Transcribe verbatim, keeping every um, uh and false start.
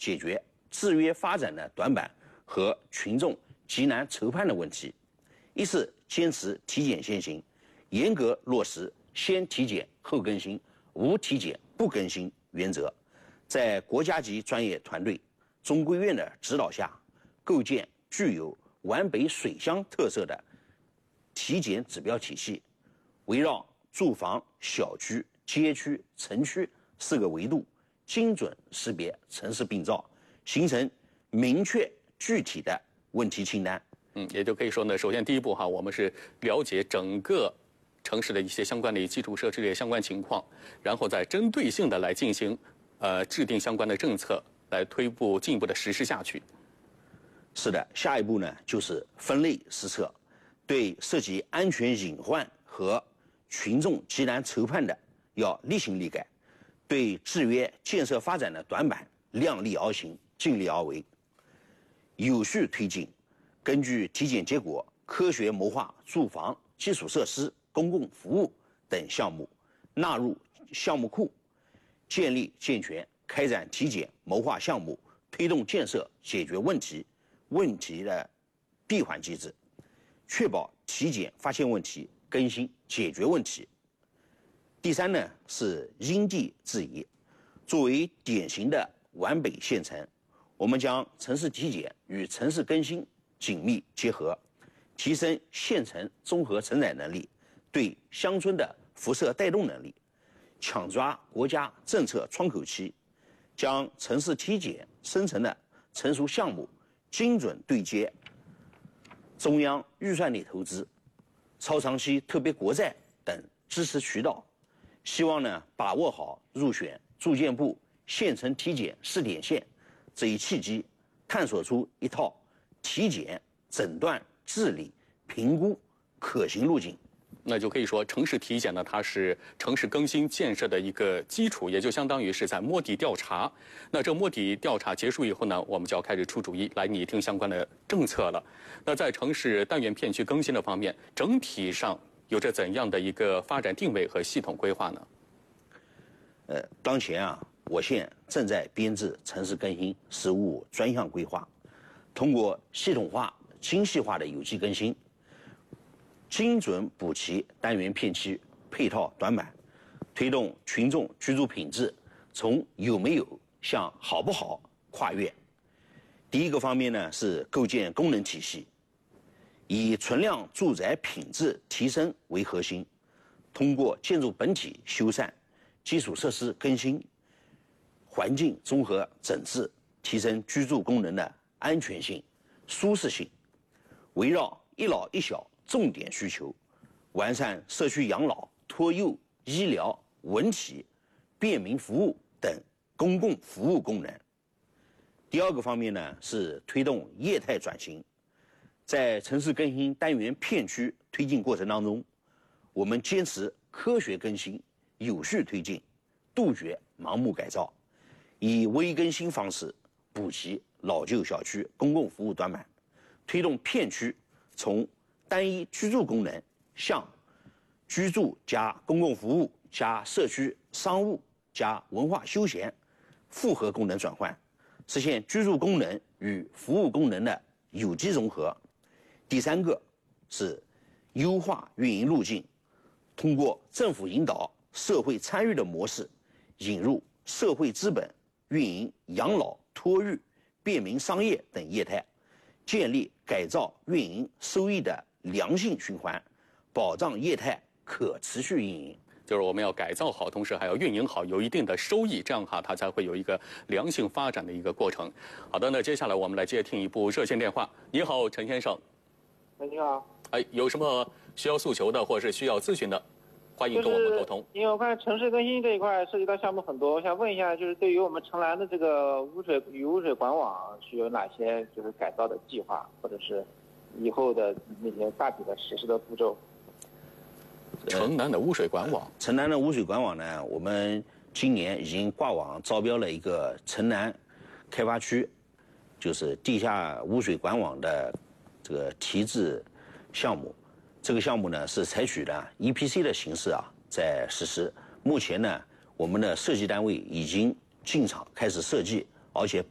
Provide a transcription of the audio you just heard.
解决制约发展的短板和群众极难筹判的问题。一是坚持体检先行，严格落实先体检后更新、无体检不更新原则，在国家级专业团队、中规院的指导下，构建具有皖北水乡特色的体检指标体系，围绕住房、小区、街区、城区四个维度，精准识别城市病灶，形成明确具体的问题清单。 嗯，也就可以说呢，首先第一步哈，我们是了解整个城市的一些相关的基础设施的相关情况，然后再针对性的来进行呃制定相关的政策，来推步进一步的实施下去。 是的，下一步呢就是分类施策，对涉及安全隐患和群众极难筹判的要立行立改，对制约建设发展的短板量力而行，尽力而为，有序推进。根据体检结果，科学谋划住房、基础设施、公共服务等项目纳入项目库，建立健全开展体检谋划项目、推动建设解决问题问题的闭环机制，确保体检发现问题、更新解决问题。第三呢是因地制宜，作为典型的皖北县城，我们将城市体检与城市更新紧密结合，提升县城综合承载能力，对乡村的辐射带动能力，抢抓国家政策窗口期，将城市体检生成的成熟项目精准对接中央预算内投资、超长期特别国债等支持渠道，希望呢把握好入选住建部县城体检试点线这一契机，探索出一套体检、诊断、治理、评估可行路径。 那就可以说，城市体检呢，它是城市更新建设的一个基础，也就相当于是在摸底调查。那这摸底调查结束以后呢，我们就要开始出主意，来拟定相关的政策了。那在城市单元片区更新的方面，整体上有着怎样的一个发展定位和系统规划呢？ 呃，当前啊，我县正在编制城市更新“十五五”专项规划。通过系统化、精细化的有机更新，精准补齐单元片区配套短板，推动群众居住品质从有没有向好不好跨越。第一个方面呢是构建功能体系，以存量住宅品质提升为核心，通过建筑本体修缮、基础设施更新、环境综合整治，提升居住功能的安全性、舒适性，围绕一老一小重点需求，完善社区养老、托幼、医疗、文体、便民服务等公共服务功能。第二个方面呢是推动业态转型，在城市更新单元片区推进过程当中，我们坚持科学更新、有序推进，杜绝盲目改造，以微更新方式补齐老旧小区公共服务短板，推动片区从单一居住功能向居住加公共服务加社区商务加文化休闲复合功能转换，实现居住功能与服务功能的有机融合。第三个是优化运营路径，通过政府引导、社会参与的模式，引入社会资本运营养老、托育、便民商业等业态，建立改造运营收益的良性循环，保障业态可持续运营。 就是我们要改造好，同时还要运营好，有一定的收益，这样哈，它才会有一个良性发展的一个过程。好的，那接下来我们来接听一部热线电话。你好，陈先生。 喂，你好。 哎，有什么需要诉求的，或者是需要咨询的，欢迎跟我们沟通。 因为我看城市更新这一块涉及到项目很多，我想问一下，就是对于我们城南的这个污水与污水管网是有哪些就是改造的计划，或者是以后的那些大体的实施的步骤？ 城南的污水管网， 城南的污水管网呢，我们今年已经挂网招标了一个城南开发区，就是地下污水管网的这个提质项目。这个项目呢是采取了 E P C 的形式啊在实施。目前呢，我们的设计单位已经进场开始设计，而且